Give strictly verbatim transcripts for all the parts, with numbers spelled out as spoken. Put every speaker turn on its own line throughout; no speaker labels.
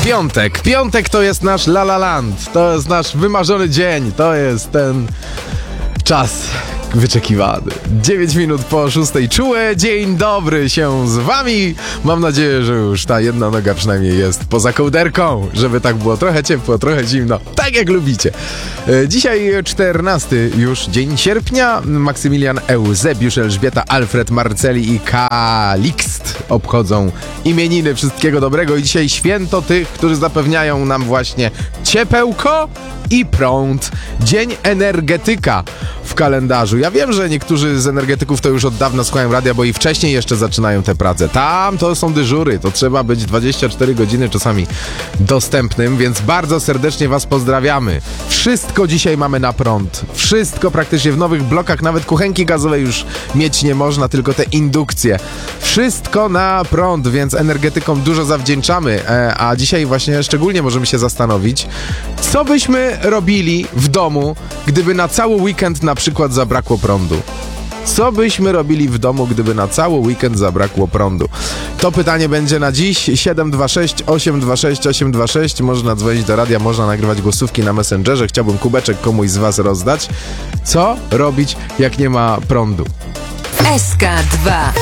Piątek. Piątek to jest nasz La La Land. To jest nasz wymarzony dzień. To jest ten czas wyczekiwany. dziewięć minut po szóstej. Czułe dzień dobry się z wami. Mam nadzieję, że już ta jedna noga przynajmniej jest poza kołderką, żeby tak było trochę ciepło, trochę zimno. Tak jak lubicie. Dzisiaj czternasty już dzień sierpnia. Maksymilian, Eusebiusz, Elżbieta, Alfred, Marceli i Kalixt obchodzą imieniny. Wszystkiego dobrego i dzisiaj święto tych, którzy zapewniają nam właśnie ciepełko i prąd. Dzień energetyka w kalendarzu. Ja wiem, że niektórzy z energetyków to już od dawna słuchają radia, bo i wcześniej jeszcze zaczynają tę pracę. Tam to są dyżury, to trzeba być dwadzieścia cztery godziny czasami dostępnym, więc bardzo serdecznie was pozdrawiamy. Wszystko dzisiaj mamy na prąd. Wszystko praktycznie w nowych blokach, nawet kuchenki gazowe już mieć nie można, tylko te indukcje. Wszystko na prąd, więc energetykom dużo zawdzięczamy, e, a dzisiaj właśnie szczególnie możemy się zastanowić, co byśmy robili w domu, gdyby na cały weekend na przykład zabrakło prądu. Co byśmy robili w domu, gdyby na cały weekend zabrakło prądu? To pytanie będzie na dziś. siedem dwa sześć osiem dwa sześć osiem dwa sześć. Można dzwonić do radia, można nagrywać głosówki na Messengerze. Chciałbym kubeczek komuś z was rozdać. Co robić, jak nie ma prądu?
S K dwa.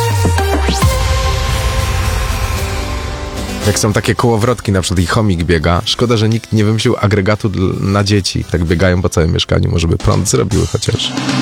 Jak są takie kołowrotki, na przykład i chomik biega. Szkoda, że nikt nie wymyślił agregatu na dzieci. Tak biegają po całym mieszkaniu. Może by prąd zrobiły chociaż.